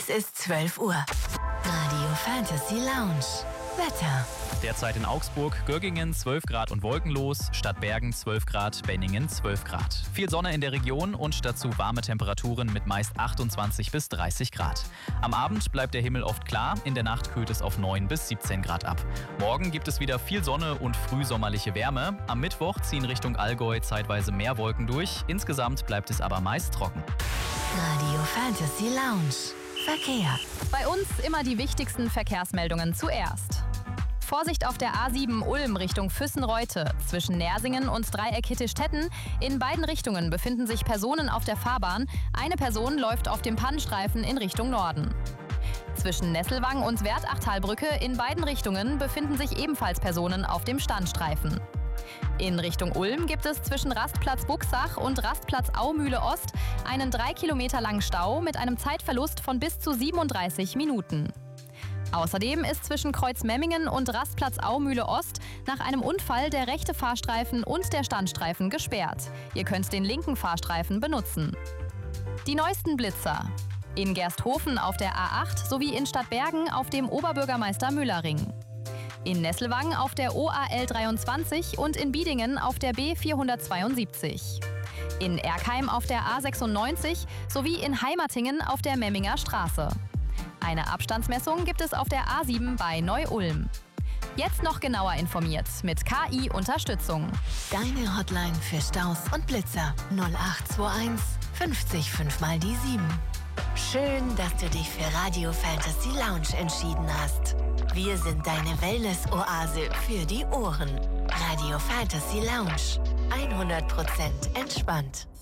ist 12 Uhr. Radio Fantasy Lounge. Wetter. Derzeit in Augsburg, Göggingen 12 Grad und wolkenlos, Stadtbergen 12 Grad, Benningen 12 Grad. Viel Sonne in der Region und dazu warme Temperaturen mit meist 28 bis 30 Grad. Am Abend bleibt der Himmel oft klar, in der Nacht kühlt es auf 9 bis 17 Grad ab. Morgen gibt es wieder viel Sonne und frühsommerliche Wärme. Am Mittwoch ziehen Richtung Allgäu zeitweise mehr Wolken durch, insgesamt bleibt es aber meist trocken. Radio Fantasy Lounge. Verkehr. Bei uns immer die wichtigsten Verkehrsmeldungen zuerst. Vorsicht auf der A7 Ulm Richtung Füssen-Reute. Zwischen Nersingen und Dreieck Hittestetten. In beiden Richtungen befinden sich Personen auf der Fahrbahn. Eine Person läuft auf dem Pannenstreifen in Richtung Norden. Zwischen Nesselwang und Wertachtalbrücke in beiden Richtungen befinden sich ebenfalls Personen auf dem Standstreifen. In Richtung Ulm gibt es zwischen Rastplatz Buxach und Rastplatz Aumühle Ost einen 3 Kilometer langen Stau mit einem Zeitverlust von bis zu 37 Minuten. Außerdem ist zwischen Kreuzmemmingen und Rastplatz Aumühle Ost nach einem Unfall der rechte Fahrstreifen und der Standstreifen gesperrt. Ihr könnt den linken Fahrstreifen benutzen. Die neuesten Blitzer. In Gersthofen auf der A8 sowie in Stadtbergen auf dem Oberbürgermeister-Müller-Ring. In Nesselwang auf der OAL 23 und in Biedingen auf der B 472. In Erkheim auf der A96 sowie in Heimatingen auf der Memminger Straße. Eine Abstandsmessung gibt es auf der A7 bei Neu-Ulm. Jetzt noch genauer informiert mit KI-Unterstützung. Deine Hotline für Staus und Blitzer 0821 50 5 mal die 7. Schön, dass du dich für Radio Fantasy Lounge entschieden hast. Wir sind deine Wellness-Oase für die Ohren. Radio Fantasy Lounge. 100% entspannt.